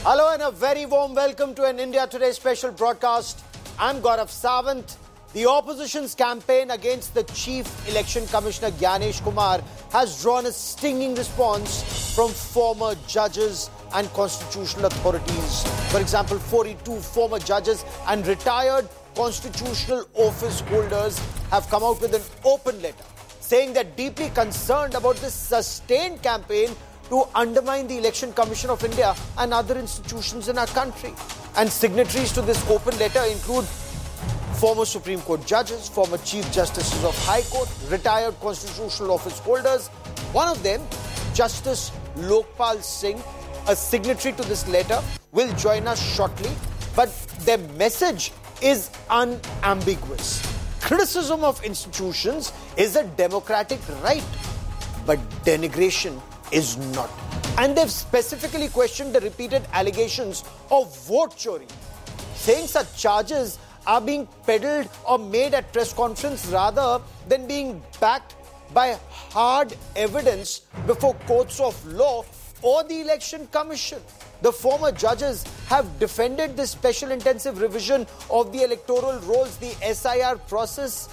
Hello and a very warm welcome to an India Today special broadcast. I'm Gaurav Sawant. The opposition's campaign against the Chief Election Commissioner Gyanesh Kumar has drawn a stinging response from former judges and constitutional authorities. For example, 42 former judges and retired constitutional office holders have come out with an open letter saying they're deeply concerned about this sustained campaign to undermine the Election Commission of India and other institutions in our country. And signatories to this open letter include former Supreme Court judges, former Chief Justices of High Court, retired constitutional office holders. One of them, Justice Lokpal Singh, a signatory to this letter, will join us shortly. But their message is unambiguous. Criticism of institutions is a democratic right, but denigration is not. And they've specifically questioned the repeated allegations of vote chori, saying such charges are being peddled or made at press conference rather than being backed by hard evidence before courts of law or the Election Commission. The former judges have defended this special intensive revision of the electoral rolls, the SIR process,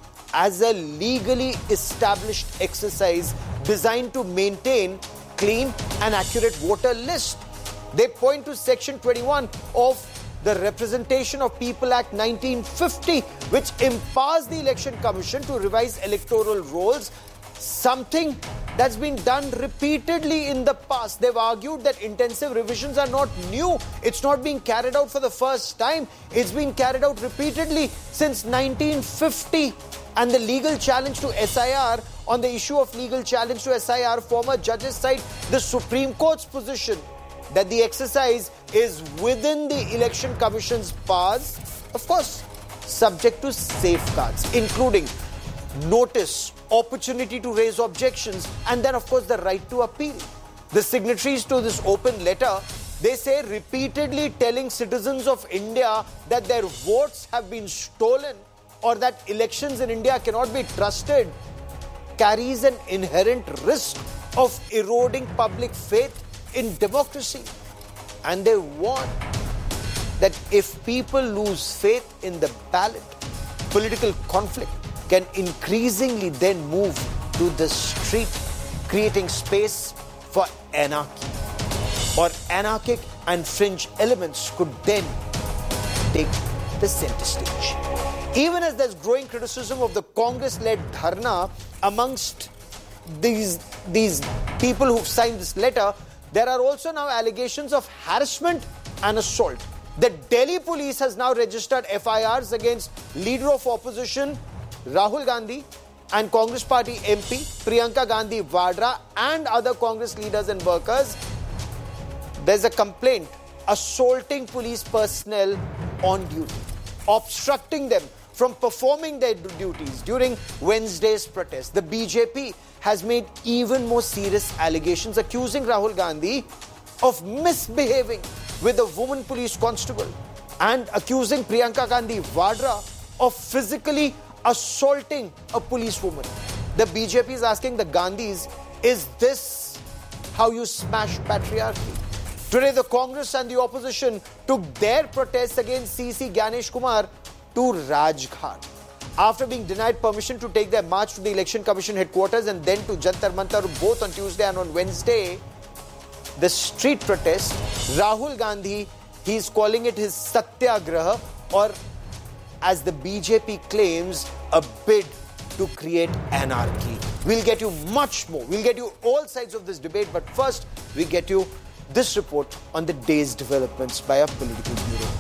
as a legally established exercise designed to maintain clean and accurate voter list. They point to Section 21 of the Representation of People Act 1950, which empowers the Election Commission to revise electoral rolls, something that's been done repeatedly in the past. They've argued that intensive revisions are not new. It's not being carried out for the first time. It's been carried out repeatedly since 1950. And the legal challenge to SIR, on the issue of legal challenge to SIR, former judges cite the Supreme Court's position that the exercise is within the Election Commission's powers, of course, subject to safeguards, including notice, opportunity to raise objections, and then, of course, the right to appeal. The signatories to this open letter, they say repeatedly telling citizens of India that their votes have been stolen or that elections in India cannot be trusted carries an inherent risk of eroding public faith in democracy. And they warn that if people lose faith in the ballot, political conflict can increasingly then move to the street, creating space for anarchy. Or anarchic and fringe elements could then take the center stage. Even as there's growing criticism of the Congress-led dharna amongst these people who've signed this letter, there are also now allegations of harassment and assault. The Delhi police has now registered FIRs against leader of opposition Rahul Gandhi and Congress Party MP Priyanka Gandhi Vadra and other Congress leaders and workers. There's a complaint assaulting police personnel on duty, obstructing them from performing their duties during Wednesday's protest. The BJP has made even more serious allegations accusing Rahul Gandhi of misbehaving with a woman police constable and accusing Priyanka Gandhi Vadra of physically assaulting a policewoman. The BJP is asking the Gandhis, is this how you smash patriarchy? Today, the Congress and the opposition took their protests against CC Gyanesh Kumar to Rajghat. After being denied permission to take their march to the Election Commission headquarters and then to Jantar Mantar both on Tuesday and on Wednesday, the street protest, Rahul Gandhi, he's calling it his Satyagraha, or as the BJP claims, a bid to create anarchy. We'll get you much more. We'll get you all sides of this debate, but first we get you this report on the day's developments by our political bureau.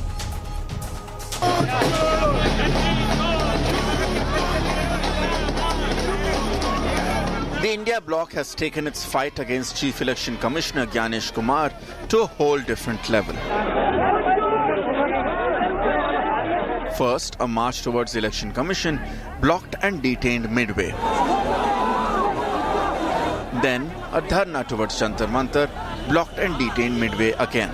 The India bloc has taken its fight against Chief Election Commissioner Gyanesh Kumar to a whole different level. First, a march towards the Election Commission blocked and detained midway. Then, a dharna towards Jantar Mantar blocked and detained midway again.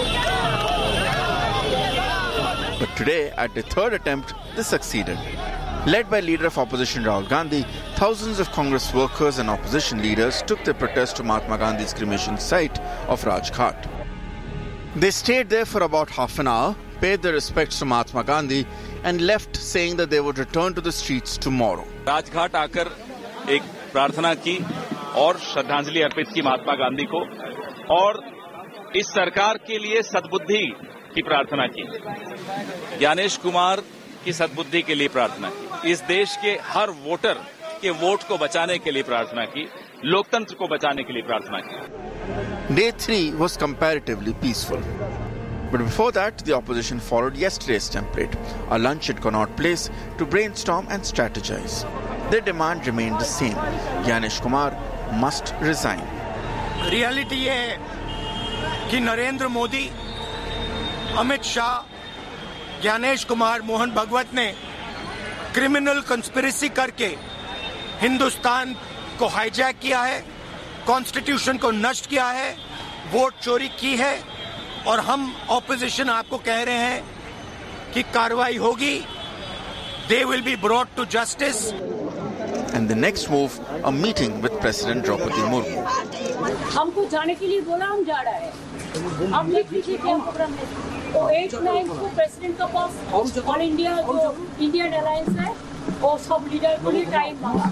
But today, at the third attempt, they succeeded. Led by leader of opposition Rahul Gandhi, thousands of Congress workers and opposition leaders took their protest to Mahatma Gandhi's cremation site of Rajghat. They stayed there for about half an hour, paid their respects to Mahatma Gandhi and left saying that they would return to the streets tomorrow. Rajghat आकर एक प्रार्थना की और श्रद्धांजलि अर्पित की महात्मा गांधी को और इस सरकार के लिए सद्बुद्धि की प्रार्थना की। ज्ञानेश कुमार की सद्बुद्धि के लिए प्रार्थना की। इस देश के हर वोटर के वोट को बचाने के लिए प्रार्थना की। लोकतंत्र को बचाने के लिए प्रार्थना की। Day 3 was comparatively peaceful. But before that, the opposition followed yesterday's template, a lunch at Connaught Place to brainstorm and strategize. Their demand remained the same. Gyanesh Kumar must resign. Reality ये है कि नरेंद्र मोदी, अमित शाह, ज्ञानेश कुमार, मोहन भगवत ने criminal conspiracy करके हिंदुस्तान को hijack किया है, constitution को नष्ट किया है, वोट चोरी की है और हम ऑपोजिशन आपको कह रहे हैं कि कार्रवाई होगी. They will be brought to justice. And the next move, a meeting with President Draupadi Murmu. हमको जाने के लिए बोला, हम जा रहे हैं. अब लिख लीजिए क्या प्रोग्राम है. तो 8-9 को प्रेसिडेंट का पास ऑल इंडिया जो इंडियन अलायंस है और सब लीडर को लिए टाइम मांगा.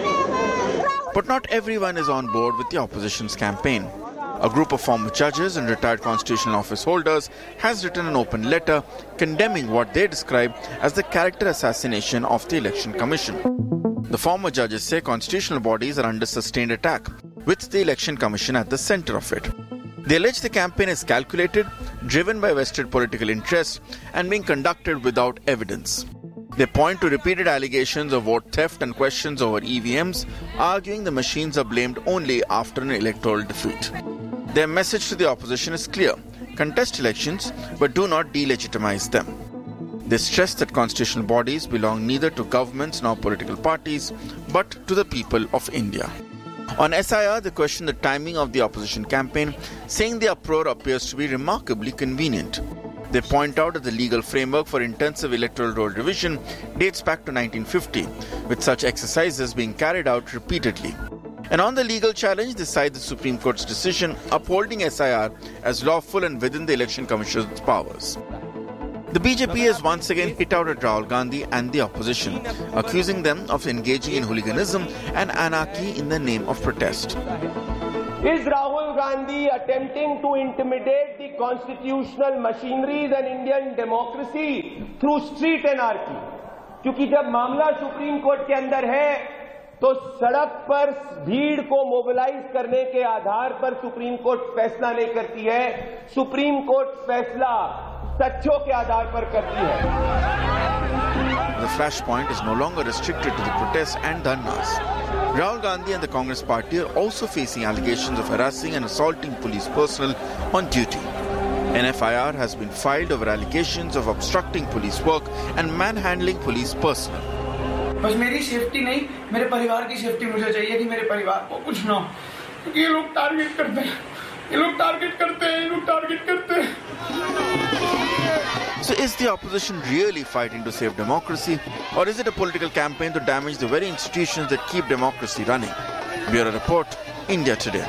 But not everyone is on board with the opposition's campaign. A group of former judges and retired constitutional office holders has written an open letter condemning what they describe as the character assassination of the Election Commission. The former judges say constitutional bodies are under sustained attack, with the Election Commission at the center of it. They allege the campaign is calculated, driven by vested political interests, and being conducted without evidence. They point to repeated allegations of vote theft and questions over EVMs, arguing the machines are blamed only after an electoral defeat. Their message to the opposition is clear: contest elections, but do not delegitimize them. They stress that constitutional bodies belong neither to governments nor political parties, but to the people of India. On SIR, they question the timing of the opposition campaign, saying the uproar appears to be remarkably convenient. They point out that the legal framework for intensive electoral roll revision dates back to 1950, with such exercises being carried out repeatedly. And on the legal challenge, they cite the Supreme Court's decision upholding SIR as lawful and within the Election Commission's powers. The BJP has once again hit out at Rahul Gandhi and the opposition, accusing them of engaging in hooliganism and anarchy in the name of protest. Is Rahul Gandhi attempting to intimidate the constitutional machineries and Indian democracy through street anarchy? क्योंकि जब मामला supreme court के अंदर है तो सड़क पर भीड़ को मोबिलाइज करने के आधार पर सुप्रीम कोर्ट फैसला नहीं करती है. सुप्रीम कोर्ट फैसला तथ्यों के आधार पर करती है. The flashpoint is no longer restricted to the protests and dharnas. Rahul Gandhi and the Congress party are also facing allegations of harassing and assaulting police personnel on duty. An FIR has been filed over allegations of obstructing police work and manhandling police personnel. बस मेरी safety नहीं, मेरे परिवार की safety मुझे चाहिए कि मेरे परिवार को कुछ ना हो. क्योंकि ये लोग टारगेट करते हैं, ये लोग टारगेट करते हैं, ये लोग टारगेट करते हैं. So is the opposition really fighting to save democracy, or is it a political campaign to damage the very institutions that keep democracy running? Bureau Report, India Today.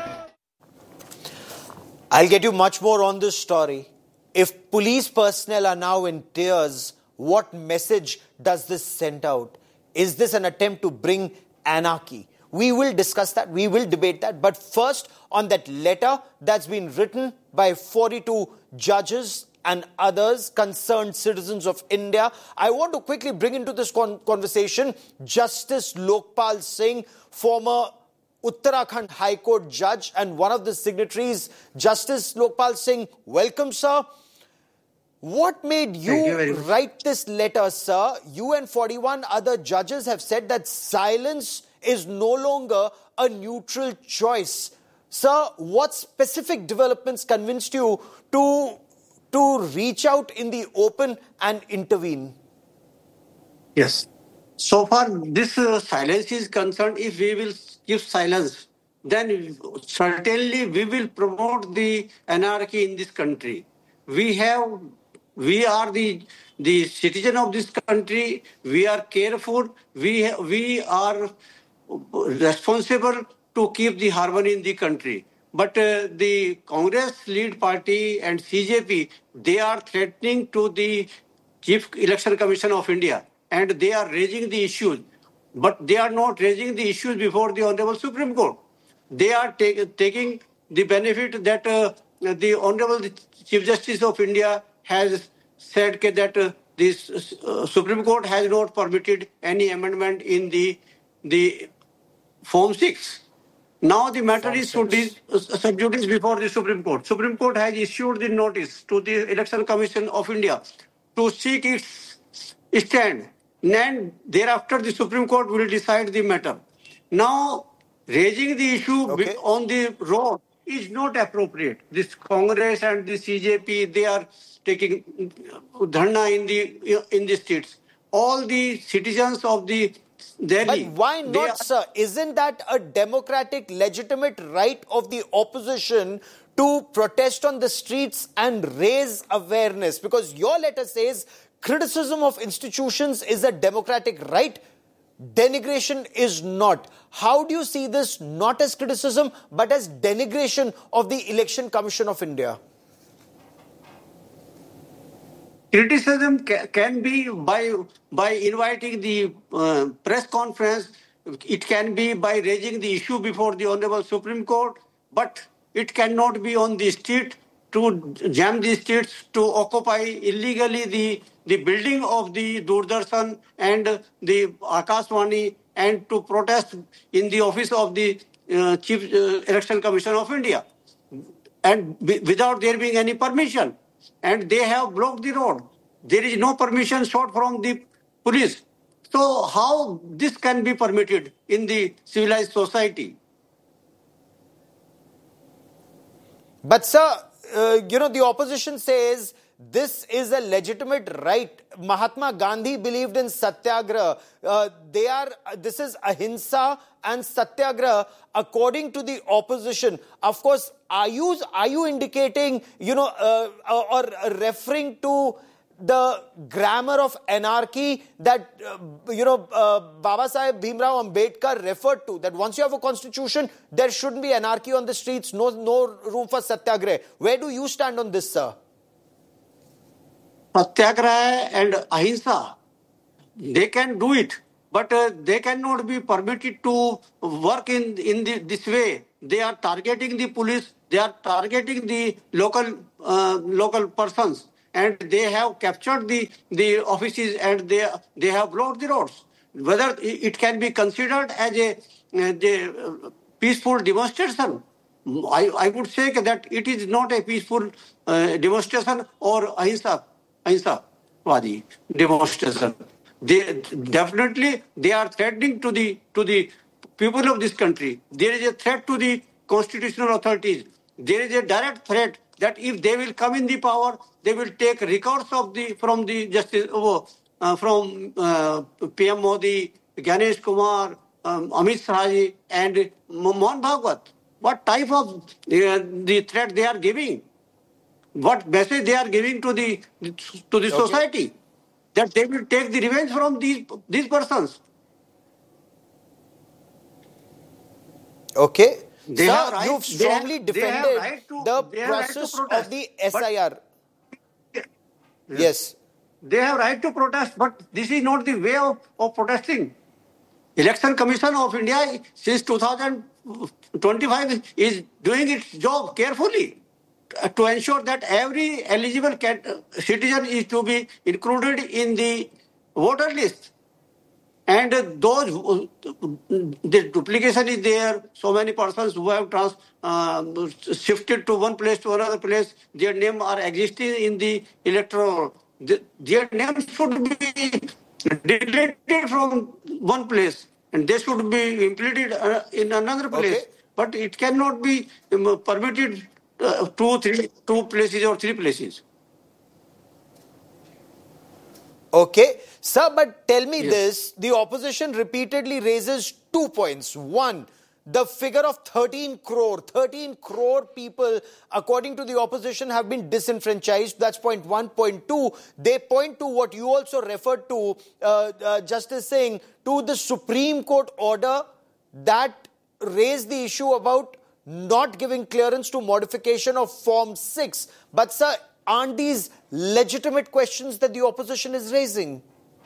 I'll get you much more on this story. If police personnel are now in tears, what message does this send out? Is this an attempt to bring anarchy? We will discuss that, we will debate that. But first, on that letter that's been written by 42 judges and others, concerned citizens of India, I want to quickly bring into this conversation Justice Lokpal Singh, former Uttarakhand High Court judge and one of the signatories. Justice Lokpal Singh, welcome, sir. What made you write this letter, sir? You and 41 other judges have said that silence is no longer a neutral choice. Sir, what specific developments convinced you to reach out in the open and intervene? Yes. So far, this silence is concerned. If we will keep silence, then certainly we will promote the anarchy in this country. We are the citizen of this country. We are careful. We are responsible to keep the harmony in the country. But the Congress lead party and CJP, they are threatening to the Chief Election Commission of India, and they are raising the issues. But they are not raising the issues before the Honorable Supreme Court. They are taking the benefit that the Honorable Chief Justice of India has said that this Supreme Court has not permitted any amendment in the Form 6. Now the matter is sub judice before the Supreme Court. Supreme Court has issued the notice to the Election Commission of India to seek its stand. And thereafter the Supreme Court will decide the matter. Now, raising the issue on the road is not appropriate. This Congress and the CJP, they are taking dharna in the states. All the citizens of the Delhi. But why not, sir? Isn't that a democratic, legitimate right of the opposition to protest on the streets and raise awareness? Because your letter says criticism of institutions is a democratic right. Denigration is not. How do you see this not as criticism, but as denigration of the Election Commission of India? Criticism can be by inviting the press conference. It can be by raising the issue before the Honorable Supreme Court, but it cannot be on the street to jam the streets, to occupy illegally the building of the Doordarshan and the Akashvani, and to protest in the office of the Chief Election Commission of India, and without there being any permission. And they have blocked the road. There is no permission sought from the police. So how this can be permitted in the civilized society? But sir, the opposition says this is a legitimate right. Mahatma Gandhi believed in satyagraha. This is ahimsa and satyagraha according to the opposition. Of course, are you indicating, or referring to the grammar of anarchy that, Baba Saheb Bhimrao Ambedkar referred to, that once you have a constitution, there shouldn't be anarchy on the streets, no room for satyagraha. Where do you stand on this, sir? Satyagraha and ahimsa, they can do it, but they cannot be permitted to work in this way. They are targeting the police, they are targeting the local persons, and they have captured the offices, and they have blocked the roads. Whether it can be considered as a peaceful demonstration, I would say that it is not a peaceful demonstration or ahimsa-wadi demonstration. They are threatening to the people of this country. There is a threat to the constitutional authorities. There is a direct threat that if they will come in the power, they will take records from the justice from PM Modi, Ganesh Kumar, Amit Shah and Mohan Bhagwat. What type of the threat they are giving? What message they are giving to the society? That they will take the revenge from these persons. Okay. Sir, you've strongly defended the process of the SIR. Yes. They have right to protest, but this is not the way of protesting. Election Commission of India since 2025 is doing its job carefully to ensure that every eligible citizen is to be included in the voter list. And the duplication is there. So many persons who have shifted to one place to another place, their names are existing in the electoral. Their names should be deleted from one place, and they should be implemented in another place. Okay. But it cannot be permitted two places or three places. Okay. Sir, but tell me this, the opposition repeatedly raises 2 points. One, the figure of 13 crore people, according to the opposition, have been disenfranchised. That's point one. Point two, they point to what you also referred to, Justice Singh, to the Supreme Court order that raised the issue about not giving clearance to modification of Form 6. But sir, aren't these legitimate questions that the opposition is raising?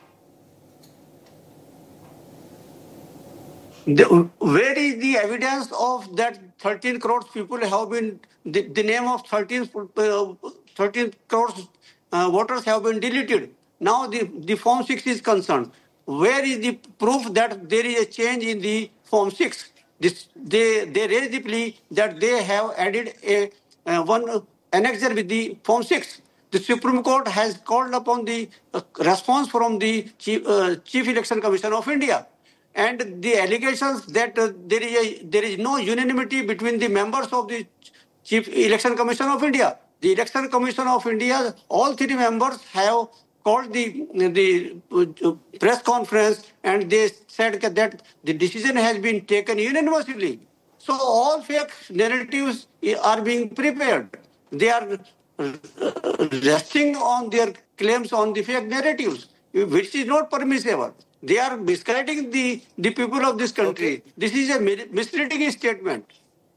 Where is the evidence of that 13 crores people have been, the name of 13 crores voters have been deleted? Now the Form 6 is concerned. Where is the proof that there is a change in the Form 6? They raise the plea that they have added one annexure with the Form 6. The Supreme Court has called upon the response from the Chief Election Commission of India. And the allegations that there is no unanimity between the members of the Chief Election Commission of India. The Election Commission of India, all three members have called the press conference, and they said that the decision has been taken unanimously. So all fake narratives are being prepared. They are resting on their claims on the fake narratives, which is not permissible. They are misguiding the people of this country. Okay. This is a misleading statement.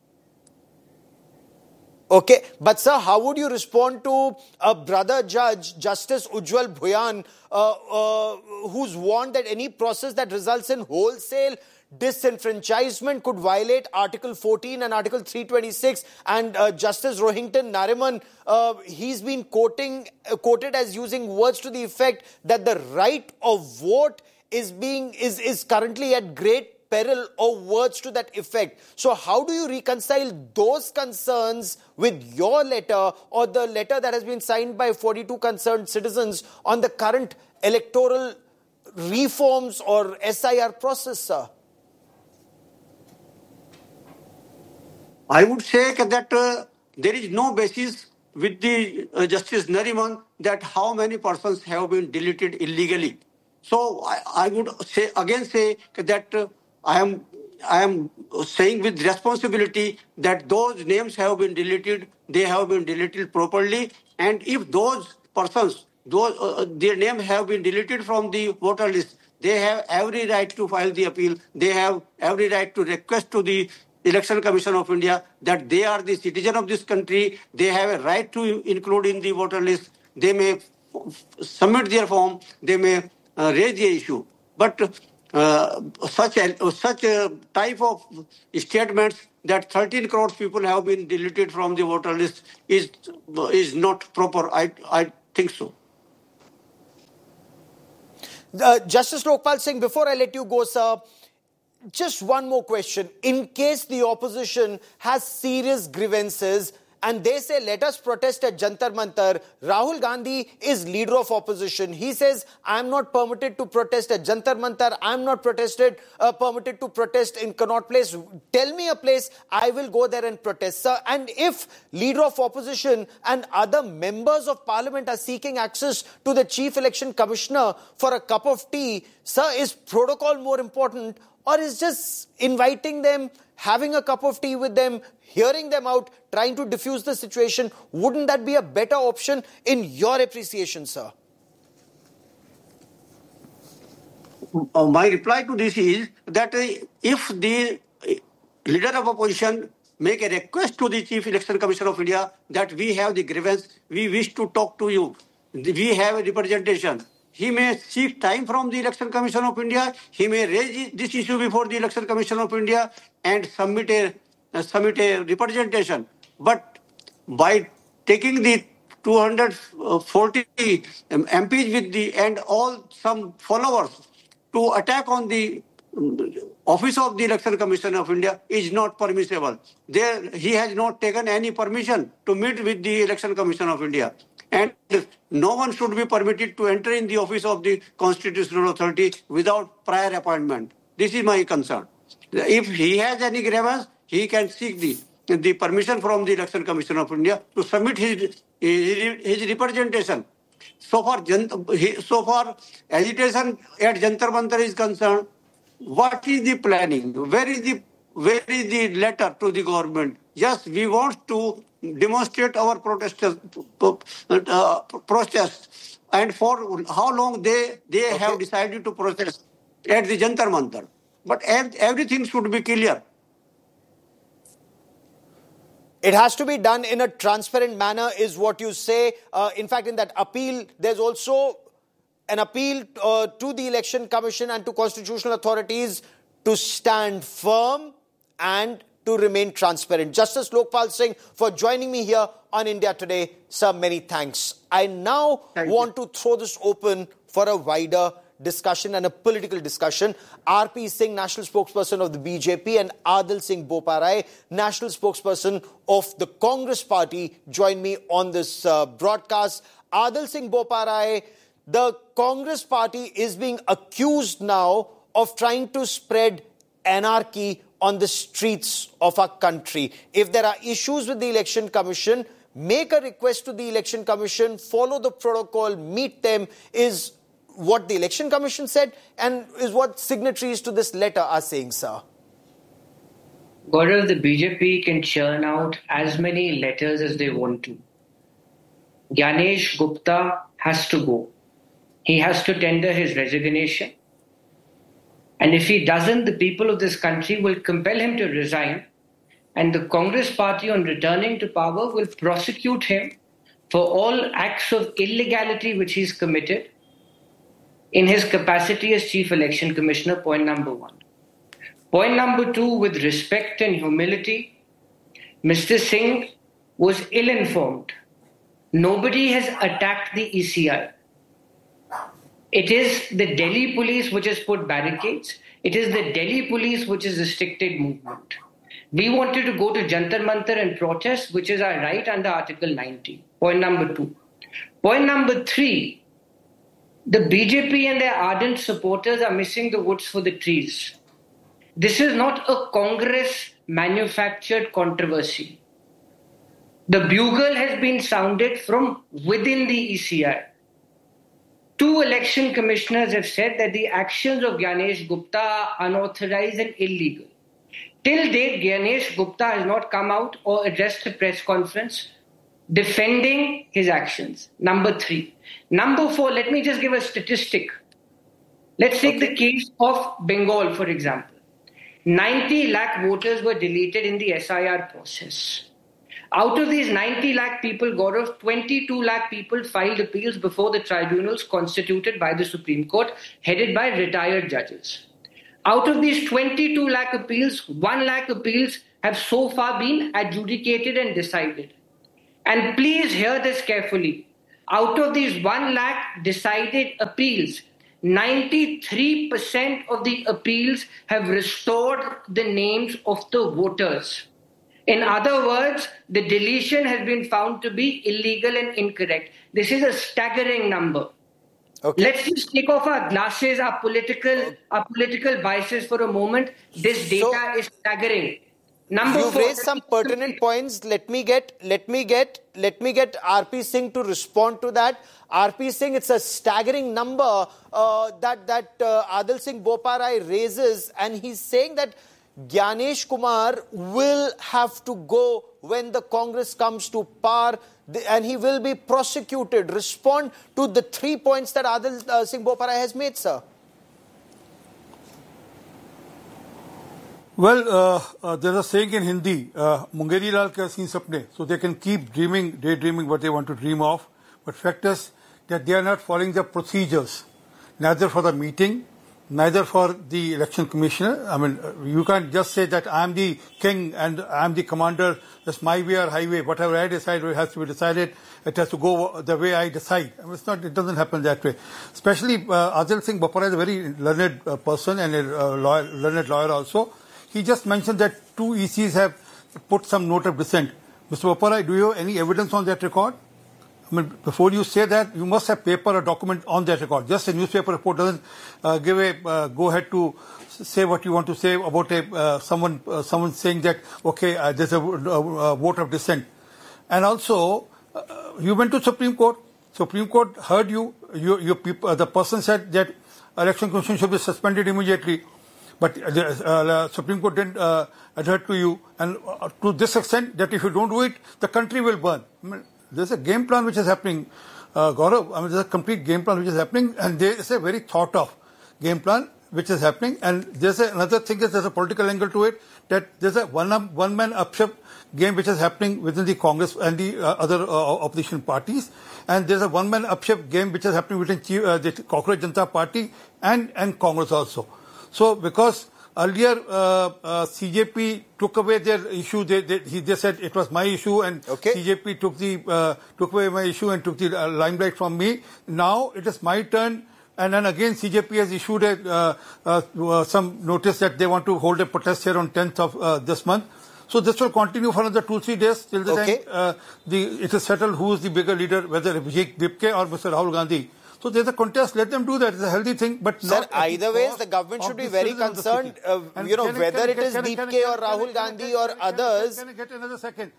Okay, but sir, how would you respond to a brother judge, Justice Ujjwal Bhuyan, who's warned that any process that results in wholesale disenfranchisement could violate Article 14 and Article 326, and Justice Rohinton Nariman, he's been quoted as using words to the effect that the right of vote is currently at great peril, or words to that effect. So how do you reconcile those concerns with your letter, or the letter that has been signed by 42 concerned citizens on the current electoral reforms or SIR process, sir? I would say that there is no basis with the Justice Nariman that how many persons have been deleted illegally. So I would say that I am saying with responsibility that those names have been deleted. They have been deleted properly, and if those persons, their names have been deleted from the voter list, they have every right to file the appeal. They have every right to request to the Election Commission of India that they are the citizen of this country. They have a right to include in the voter list. They may submit their form. They may raise the issue. But such a type of statements that 13 crores people have been deleted from the voter list is not proper. I think so. Justice Lokpal Singh, before I let you go, sir, just one more question. In case the opposition has serious grievances and they say, let us protest at Jantar Mantar, Rahul Gandhi is leader of opposition. He says, I am not permitted to protest at Jantar Mantar. I am not permitted to protest in Connaught Place. Tell me a place, I will go there and protest, sir. And if leader of opposition and other members of parliament are seeking access to the Chief Election Commissioner for a cup of tea, sir, is protocol more important, or is just inviting them, having a cup of tea with them, hearing them out, trying to diffuse the situation? Wouldn't that be a better option in your appreciation, sir? My reply to this is that if the leader of opposition make a request to the Chief Election Commission of India that we have the grievance, we wish to talk to you, we have a representation, he may seek time from the Election Commission of India. He may raise this issue before the Election Commission of India and submit a representation. But by taking the 240 MPs with the and all some followers to attack on the office of the Election Commission of India is not permissible. He has not taken any permission to meet with the Election Commission of India. And no one should be permitted to enter in the office of the Constitutional Authority without prior appointment. This is my concern. If he has any grievance, he can seek the permission from the Election Commission of India to submit his representation. So far agitation at Jantar Mantar is concerned, what is the planning? Where is the letter to the government? Yes, we want to demonstrate our protest, and for how long they have decided to protest at the Jantar Mantar. But everything should be clear. It has to be done in a transparent manner, is what you say. In fact, in that appeal, there's also an appeal to the Election Commission and to constitutional authorities to stand firm and to remain transparent. Justice Lokpal Singh, for joining me here on India Today. Sir, many thanks. I now want to throw this open for a wider discussion and a political discussion. R.P. Singh, national spokesperson of the BJP, and Adil Singh Boparai, national spokesperson of the Congress party, join me on this broadcast. Adil Singh Boparai, the Congress party is being accused now of trying to spread anarchy on the streets of our country. If there are issues with the Election Commission, make a request to the Election Commission, follow the protocol, meet them, is what the Election Commission said and is what signatories to this letter are saying, sir. Gaurav, the BJP can churn out as many letters as they want to. Gyanesh Gupta has to go. He has to tender his resignation. And if he doesn't, the people of this country will compel him to resign. And the Congress party, on returning to power, will prosecute him for all acts of illegality which he's committed in his capacity as Chief Election Commissioner, point number one. Point number two, with respect and humility, Mr. Singh was ill-informed. Nobody has attacked the ECI. It is the Delhi police which has put barricades. It is the Delhi police which has restricted movement. We wanted to go to Jantar Mantar and protest, which is our right under Article 90. Point number two. Point number three, the BJP and their ardent supporters are missing the woods for the trees. This is not a Congress-manufactured controversy. The bugle has been sounded from within the ECI. 2 election commissioners have said that the actions of Gyanesh Gupta are unauthorized and illegal. Till date, Gyanesh Gupta has not come out or addressed a press conference defending his actions. Number 3. Number 4, let me just give a statistic. Let's take the case of Bengal, for example. 90 lakh voters were deleted in the SIR process. Out of these 90 lakh people, Gaurav, 22 lakh people filed appeals before the tribunals constituted by the Supreme Court, headed by retired judges. Out of these 22 lakh appeals, 1 lakh appeals have so far been adjudicated and decided. And please hear this carefully. Out of these 1 lakh decided appeals, 93% of the appeals have restored the names of the voters. In other words, the deletion has been found to be illegal and incorrect. This is a staggering number. Okay. Let's just take off our glasses, our political biases for a moment. This data is staggering. You've raised some pertinent points. Let me get R.P. Singh to respond to that. R.P. Singh, it's a staggering number that Adil Singh Boparai raises, and he's saying that Gyanesh Kumar will have to go when the Congress comes to power, and he will be prosecuted. Respond to the 3 points that Adil Singh Boparai has made, sir. Well, there's a saying in Hindi, Mungeri Lal ke aseen sapne, so they can keep daydreaming what they want to dream of. But fact is that they are not following the procedures, neither for the meeting, neither for the election commissioner. I mean, you can't just say that I'm the king and I'm the commander, that's my way or highway. Whatever I decide, it has to be decided. It has to go the way I decide. I mean, it doesn't happen that way. Especially Adil Singh Boparai is a very learned person and a learned lawyer also. He just mentioned that 2 ECs have put some note of dissent. Mr. Boparai, do you have any evidence on that record? I mean, before you say that, you must have paper or document on that record. Just a newspaper report doesn't give a go-ahead to say what you want to say about someone saying that, okay, there's a vote of dissent. And also, you went to Supreme Court. Supreme Court heard you. The person said that election commission should be suspended immediately. But the Supreme Court didn't adhere to you. And to this extent, that if you don't do it, the country will burn. I mean, there's a game plan which is happening, Gaurav. I mean, there's a complete game plan which is happening, and there is a very thought of game plan. which is happening. And there's another thing, there's a political angle to it, that there's a one-man upship game which is happening within the Congress and the other opposition parties. And there's a one-man upship game which is happening between the Cockroach Janata Party and Congress also. So because earlier CJP took away their issue, they said it was my issue, and CJP took away my issue and took the limelight from me. Now it is my turn. And then again, CJP has issued some notice that they want to hold a protest here on 10th of this month. So this will continue for another 2-3 days till the time it is settled who is the bigger leader, whether Abhishek Dipke or Mr. Rahul Gandhi. So there's a contest. Let them do that. It's a healthy thing. But sir, either way, the government should be very concerned. Whether it is Dipke or Rahul Gandhi or others. Can I get another second?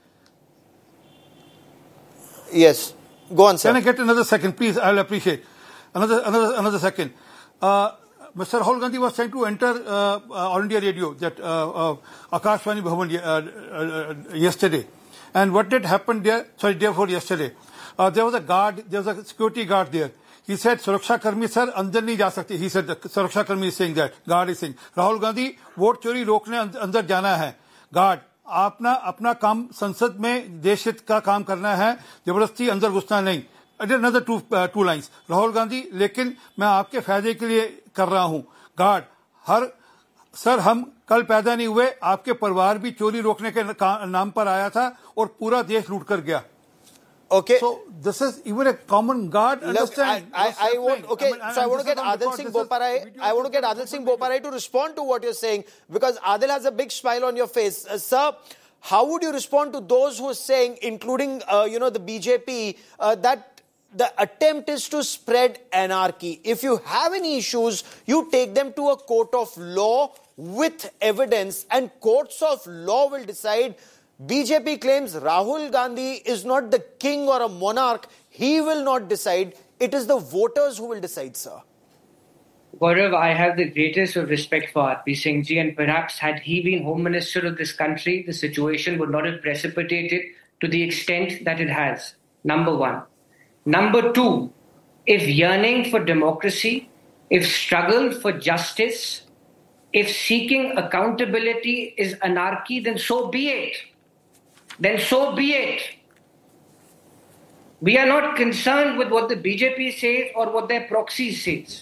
Yes, go on, sir. Can I get another second, please? I'll appreciate. Another second. Mr. Rahul Gandhi was trying to enter All India Radio, that Akashvani Bhavan yesterday. And what did happen there? Day before yesterday. There was a guard, there was a security guard there. He said, Suraksha Karmi sir, andar nahi ja sakte. He said, Suraksha Karmi is saying that. Guard is saying, Rahul Gandhi, vote chori rokne andar jana hai. Guard, अपना काम संसद में देश हित का काम करना है, जबरदस्ती अंदर घुसना नहीं. Another two lines. Rahul Gandhi, लेकिन मैं आपके फायदे के लिए कर रहा हूँ. गार्ड, सर हम कल पैदा नहीं हुए, आपके परिवार भी चोरी रोकने के नाम पर आया था और पूरा देश लूट कर गया. Okay. So this is even a common guard. Understand? I want to get Adil Singh Boparai. I want to get Adil Singh Boparai to respond to what you're saying, because Adil has a big smile on your face. Sir, how would you respond to those who are saying, including the BJP, that the attempt is to spread anarchy? If you have any issues, you take them to a court of law with evidence, and courts of law will decide. BJP claims Rahul Gandhi is not the king or a monarch. He will not decide. It is the voters who will decide, sir. Gaurav, I have the greatest of respect for R.P. Singh ji, and perhaps had he been Home Minister of this country, the situation would not have precipitated to the extent that it has. Number one. Number two, if yearning for democracy, if struggle for justice, if seeking accountability is anarchy, then so be it. Then so be it. We are not concerned with what the BJP says or what their proxy says.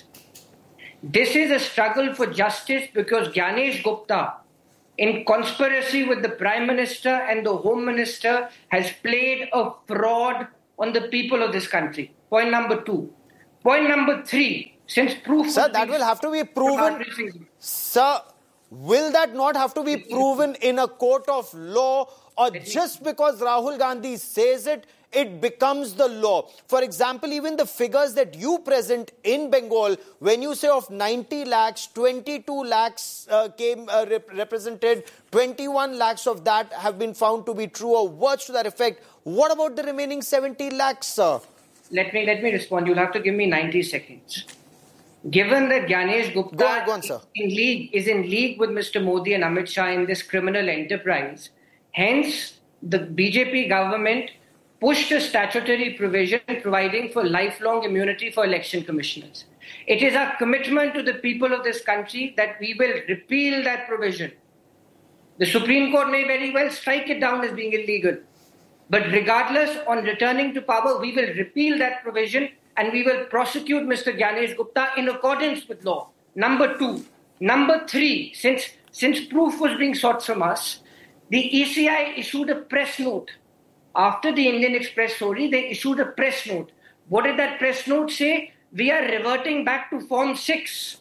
This is a struggle for justice because Gyanesh Gupta, in conspiracy with the Prime Minister and the Home Minister, has played a fraud on the people of this country. Point number two. Point number three, since proof... Sir, that will have to be proven... Sir, will that not have to be proven in a court of law, or just because Rahul Gandhi says it, it becomes the law? For example, even the figures that you present in Bengal, when you say of 90 lakhs, 22 lakhs represented, 21 lakhs of that have been found to be true, or words to that effect. What about the remaining 70 lakhs, sir? Let me respond. You'll have to give me 90 seconds. Given that Gyanesh Gupta is in league with Mr. Modi and Amit Shah in this criminal enterprise, hence the BJP government pushed a statutory provision providing for lifelong immunity for election commissioners. It is our commitment to the people of this country that we will repeal that provision. The Supreme Court may very well strike it down as being illegal. But regardless, on returning to power, we will repeal that provision and we will prosecute Mr. Gyanesh Gupta in accordance with law. Number two. Number three, since proof was being sought from us, the ECI issued a press note. After the Indian Express story, they issued a press note. What did that press note say? We are reverting back to Form 6.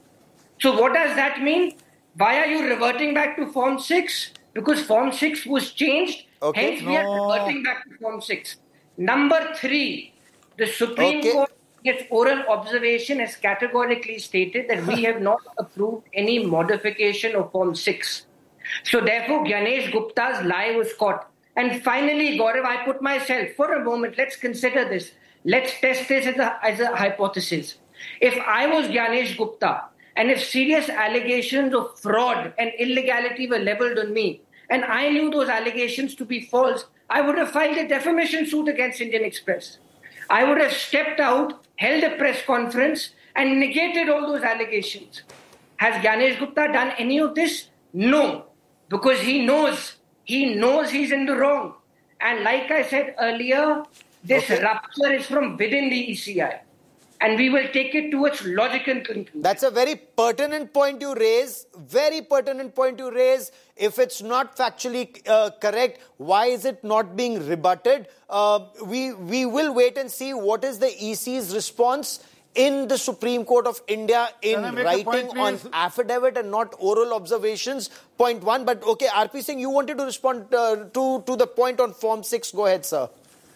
So what does that mean? Why are you reverting back to Form 6? Because Form 6 was changed. Hence, we are reverting back to Form 6. Number three, the Supreme Court, in its oral observation, has categorically stated that we have not approved any modification of Form 6. So therefore, Gyanesh Gupta's lie was caught. And finally, Gaurav, I put myself, for a moment, let's consider this. Let's test this as a hypothesis. If I was Gyanesh Gupta, and if serious allegations of fraud and illegality were leveled on me, and I knew those allegations to be false, I would have filed a defamation suit against Indian Express. I would have stepped out, held a press conference, and negated all those allegations. Has Gyanesh Gupta done any of this? No, because he knows he's in the wrong. And like I said earlier, this rupture is from within the ECI. And we will take it to its logical conclusion. That's a very pertinent point you raise. Very pertinent point you raise. If it's not factually correct, why is it not being rebutted? We will wait and see what is the EC's response in the Supreme Court of India in writing on affidavit and not oral observations. Point one. But okay, RP Singh, you wanted to respond to the point on Form 6. Go ahead, sir.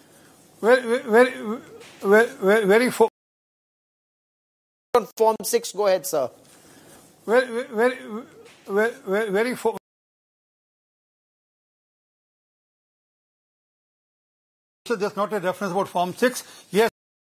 Very on Form 6, go ahead, sir. Very so there's not a reference about Form 6. Yes,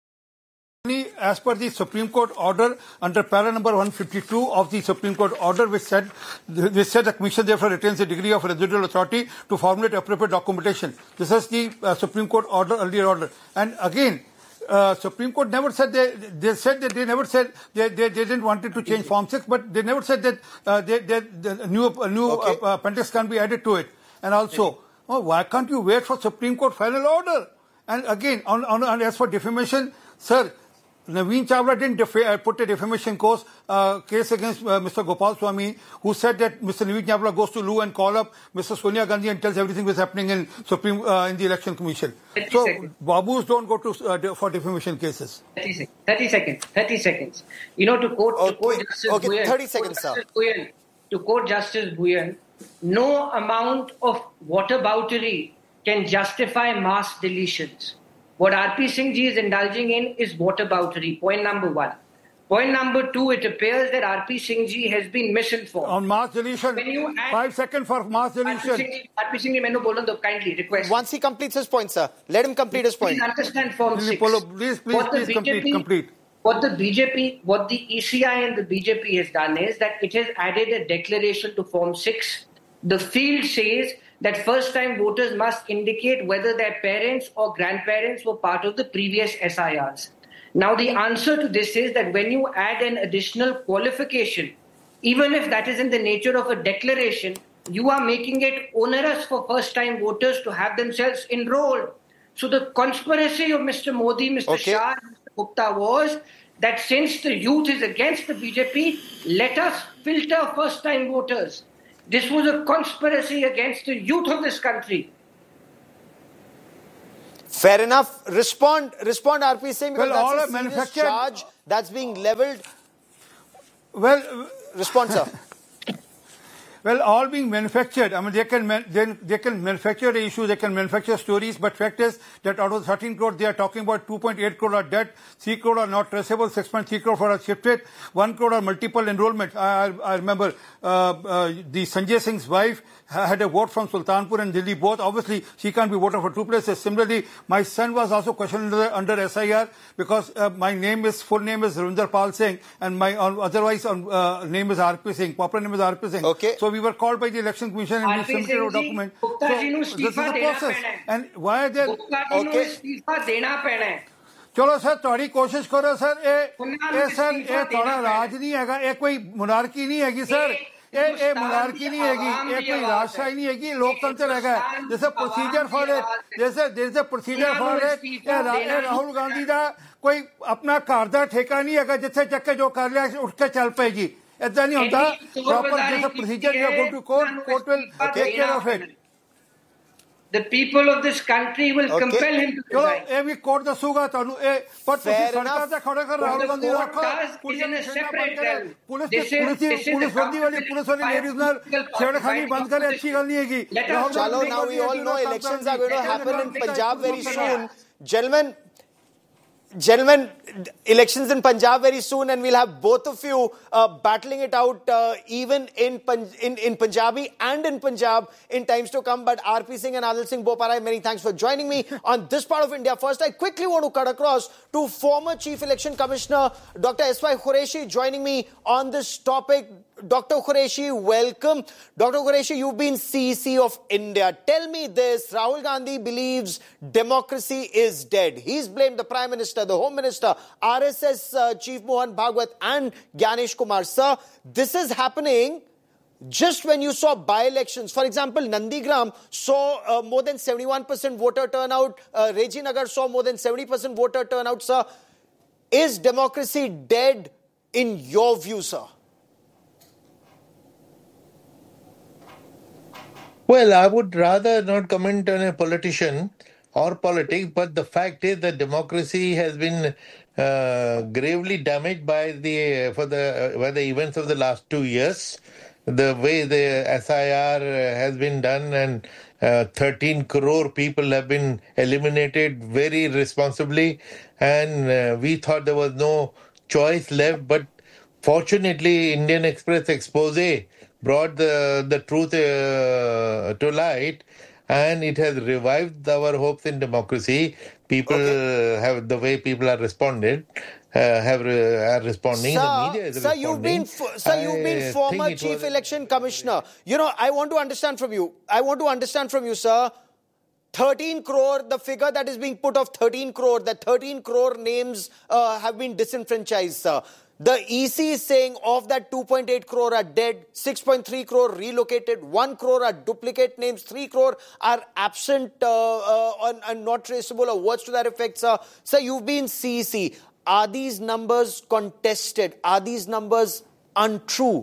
as per the Supreme Court order under para number 152 of the Supreme Court order, which said the Commission therefore retains a degree of residual authority to formulate appropriate documentation. This is the Supreme Court order, earlier order. And again, Supreme Court never said they said that they never said they didn't want it to change Form 6, but they never said that the new appendix can be added to it. And also, why can't you wait for Supreme Court final order? And again, on as for defamation, sir, Naveen Chawla didn't put a defamation case against Mr. Gopal Swamy, who said that Mr. Naveen Chawla goes to Loo and call up Mr. Sonia Gandhi and tells everything that's happening in in the Election Commission. So Babus don't go to for defamation cases. 30 seconds. You know, to quote Justice Bhuyan, 30 seconds, sir. To quote Justice Bhuyan, no amount of whataboutery can justify mass deletions. What RP Singh ji is indulging in is whataboutery. Point number one. Point number two, it appears that RP Singh ji has been misinformed. On mass deletion, 5 seconds for mass deletion. RP Singh ji, mainu bolan do, kindly request. Once he completes his point, sir, let him complete his point. Please understand Form 6. Please complete. What the ECI and the BJP has done is that it has added a declaration to Form 6. The field says that first-time voters must indicate whether their parents or grandparents were part of the previous SIRs. Now, the answer to this is that when you add an additional qualification, even if that is in the nature of a declaration, you are making it onerous for first-time voters to have themselves enrolled. So the conspiracy of Mr. Modi, Mr. Shah, Mr. Gupta was that since the youth is against the BJP, let us filter first-time voters. This was a conspiracy against the youth of this country. Fair enough. Respond, RP Singh, because all that's a serious charge that's being levelled. Well, respond, sir. Well, all being manufactured. I mean, they can manufacture the issue, they can manufacture stories, but fact is that out of 13 crore, they are talking about 2.8 crore are dead, 3 crore are not traceable, 6.3 crore are shifted, 1 crore are multiple enrollment. I remember the Sanjay Singh's wife had a vote from Sultanpur and Delhi both. Obviously, she can't be voted for 2 places. Similarly, my son was also questioned under SIR because my full name is Ravinder Pal Singh and my otherwise name is RP Singh. Proper name is RP Singh. Okay. So we were called by the Election Commission and we submitted a document. So this is the process. And why are there... चलो sir थोड़ी कोशिश करो sir ये थोड़ा राज नहीं है ये कोई मुनारकी नहीं है सर ये मुनारकी नहीं है ये कोई राजशाही नहीं है लोकतंत्र है जैसे प्रोसीजर फॉर जैसे प्रोसीजर फॉर राहुल गांधी का कोई अपना घर का ठेका नहीं है जिथे चक्के जो कर लिया उठ के चल पेगी ऐसा नहीं होता प्रॉपर जैसे procedure you go to court will take care of it The people of this country will compel him to resign. चलो ये भी कोर्ट दसूगा तानू पर सरकार से खड़े कर राहुल गांधी रखो पुलिस वाली लेडीज ने छेड़खानी बंद करे अच्छी गल नहीं है चलो now we all know elections are going to happen in Punjab very soon. Gentlemen, elections in Punjab very soon, and we'll have both of you battling it out even in Punjabi and in Punjab in times to come. But RP Singh and Adil Singh Boparai, many thanks for joining me on this part of India First. I quickly want to cut across to former Chief Election Commissioner Dr. S.Y. Qureshi joining me on this topic. Dr. Qureshi, welcome. Dr. Qureshi, you've been CEC of India. Tell me this, Rahul Gandhi believes democracy is dead. He's blamed the Prime Minister, the Home Minister, RSS Chief Mohan Bhagwat and Gyanesh Kumar. Sir, this is happening just when you saw by-elections. For example, Nandigram saw more than 71% voter turnout. Rajinagar saw more than 70% voter turnout. Sir, is democracy dead in your view, sir? Well, I would rather not comment on a politician or politics, but the fact is that democracy has been gravely damaged by the events of the last 2 years. The way the SIR has been done, and 13 crore people have been eliminated very responsibly, and we thought there was no choice left. But fortunately, Indian Express expose brought the truth to light, and it has revived our hopes in democracy. People have the way people are responding. Are responding. Sir, the media is responding. You've been former Chief Election Commissioner. You know, I want to understand from you, sir. 13 crore, the figure that is being put of 13 crore, that 13 crore names have been disenfranchised, sir. The EC is saying of that 2.8 crore are dead, 6.3 crore relocated, 1 crore are duplicate names, 3 crore are absent and not traceable, or words to that effect, sir. Sir, you've been CEC. Are these numbers contested? Are these numbers untrue?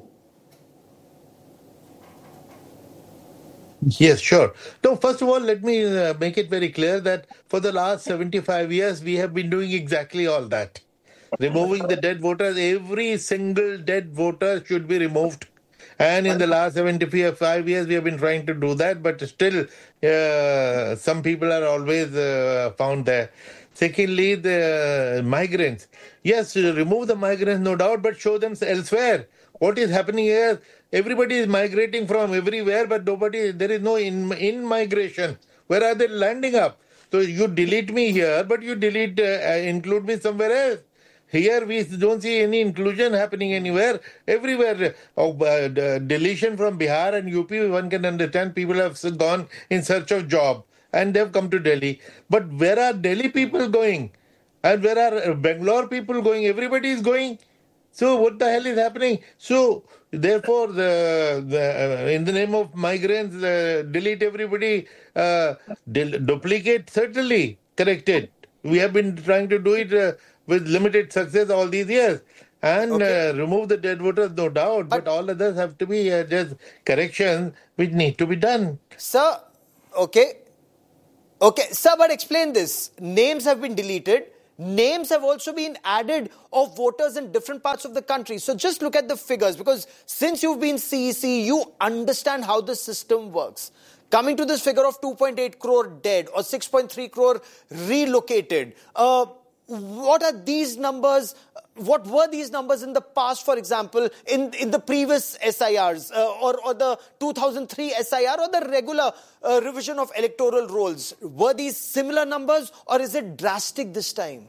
Yes, sure. No, first of all, let me make it very clear that for the last 75 years, we have been doing exactly all that. Removing the dead voters, every single dead voter should be removed. And in the last 75 years, we have been trying to do that, but still some people are always found there. Secondly, the migrants. Yes, remove the migrants, no doubt, but show them elsewhere. What is happening here? Everybody is migrating from everywhere, but there is no in-migration. Where are they landing up? So you delete me here, but you include me somewhere else. Here we don't see any inclusion happening anywhere. Everywhere, deletion from Bihar and UP, one can understand people have gone in search of job and they've come to Delhi. But where are Delhi people going? And where are Bangalore people going? Everybody is going. So what the hell is happening? So therefore, in the name of migrants, delete everybody, duplicate, certainly corrected. We have been trying to do it with limited success all these years. And remove the dead voters, no doubt. But all others have to be just corrections which need to be done. Sir, okay, sir, but explain this. Names have been deleted. Names have also been added of voters in different parts of the country. So just look at the figures, because since you've been CEC, you understand how the system works. Coming to this figure of 2.8 crore dead or 6.3 crore relocated, what are these numbers? What were these numbers in the past, for example, in the previous SIRs or the 2003 SIR or the regular revision of electoral rolls? Were these similar numbers, or is it drastic this time?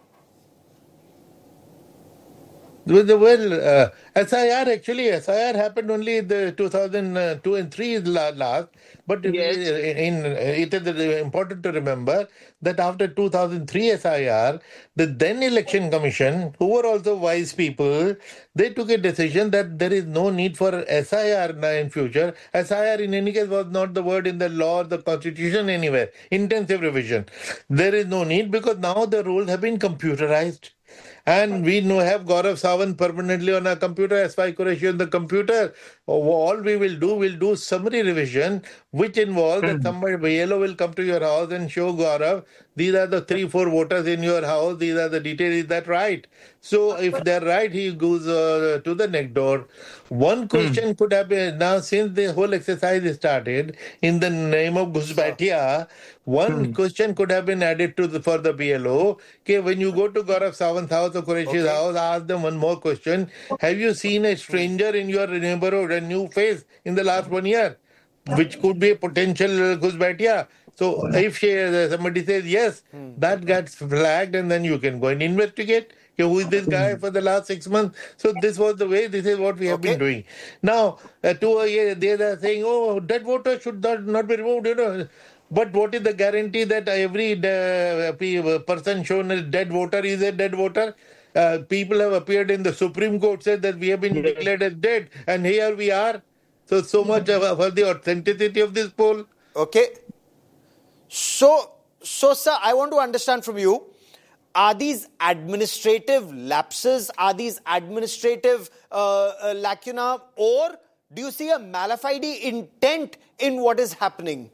Well, SIR happened only in the 2002 and 3 last. But yes, it is important to remember that after 2003 SIR, the then Election Commission, who were also wise people, they took a decision that there is no need for SIR in future. SIR in any case was not the word in the law or the constitution anywhere. Intensive revision. There is no need because now the rules have been computerized. And we have Gaurav Sawant permanently on our computer, S5 Qureshi on the computer. All we'll do summary revision, which involves that somebody BLO will come to your house and show Gaurav, these are the 3-4 voters in your house, these are the details, is that right? So if they're right, he goes to the next door. One question could have been, now since the whole exercise started, in the name of Ghusbaitia, one question could have been added for the BLO. Okay, when you go to Gaurav Sawant's house or Qureshi's house, ask them one more question. Have you seen a stranger in your neighborhood, a new face in the last 1 year, which could be a potential Ghusbaitia? So if somebody says yes, that gets flagged and then you can go and investigate. Who is this guy for the last 6 months? So this was the way, this is what we have been doing. Now, they are saying, oh, dead voter should not be removed, But what is the guarantee that every person shown as dead voter is a dead voter? People have appeared in the Supreme Court, said that we have been declared as dead, and here we are. So much for the authenticity of this poll. Okay. So, sir, I want to understand from you, are these administrative lapses, are these administrative lacuna, or do you see a mala fide intent in what is happening?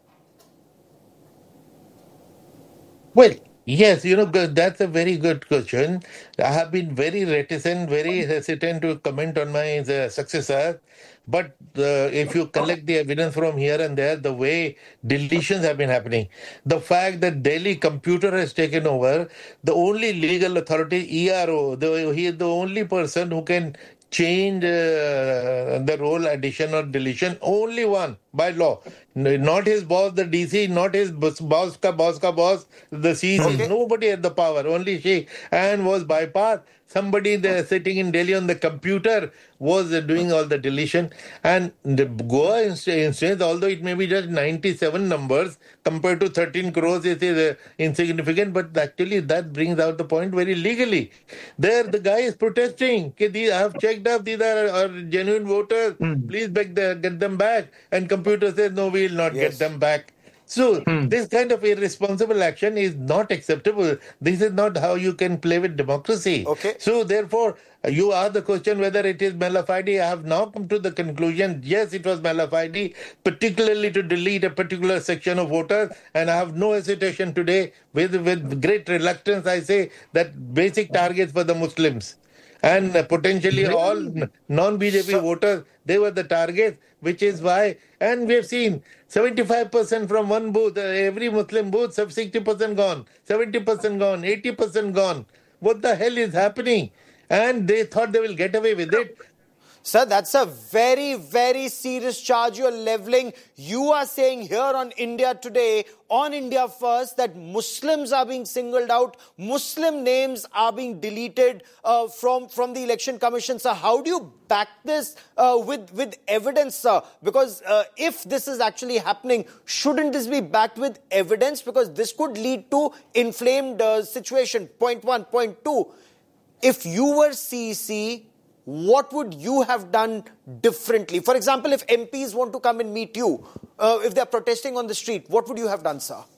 Well, yes, that's a very good question. I have been very reticent, very hesitant to comment on my successor. But if you collect the evidence from here and there, the way deletions have been happening, the fact that Delhi computer has taken over, the only legal authority, ERO, he is the only person who can change the roll addition or deletion, only one by law. Not his boss, the DC, not his boss, the CC. Nobody had the power, only she, and was bypassed. Somebody there sitting in Delhi on the computer was doing all the deletion. And the Goa instance, although it may be just 97 numbers compared to 13 crores, it is insignificant, but actually that brings out the point very legally. There the guy is protesting. I have checked up, these are genuine voters. Please get them back. And computer says, no, we will not get them back. So this kind of irresponsible action is not acceptable. This is not how you can play with democracy. So therefore, you ask the question whether it is mala fide. I have now come to the conclusion, yes, it was mala fide, particularly to delete a particular section of voters. And I have no hesitation today, with great reluctance, I say that basic targets for the Muslims and potentially all non-BJP voters, they were the targets, which is why, and we have seen 75% from one booth, every Muslim booth, 60% gone, 70% gone, 80% gone. What the hell is happening? And they thought they will get away with it. Sir, that's a very, very serious charge you're leveling. You are saying here on India Today, on India First, that Muslims are being singled out, Muslim names are being deleted from the Election Commission. Sir, how do you back this with evidence, sir? Because if this is actually happening, shouldn't this be backed with evidence? Because this could lead to inflamed situation. Point one. Point two, if you were CEC, what would you have done differently? For example, if MPs want to come and meet you, if they're protesting on the street, what would you have done, sir?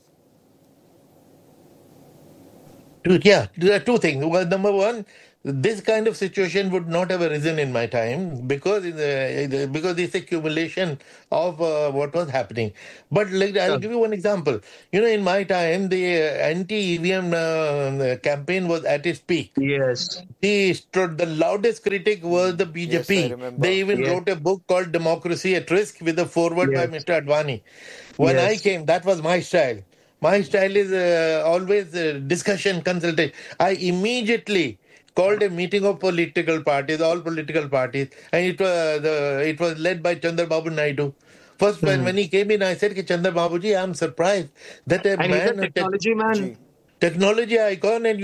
Yeah, there are two things. Well, number one, this kind of situation would not have arisen in my time because it's accumulation of what was happening. But I'll give you one example. In my time, the anti-EVM campaign was at its peak. Yes. The loudest critic was the BJP. Yes, I remember. They even wrote a book called Democracy at Risk with a foreword by Mr. Advani. When I came, that was my style. My style is always discussion, consultation. I immediately called a meeting of political parties, all political parties, and it was led by Chandrababu Naidu. First, when he came in, I said, Chandrababu ji, I'm surprised that a technology man, technology icon, and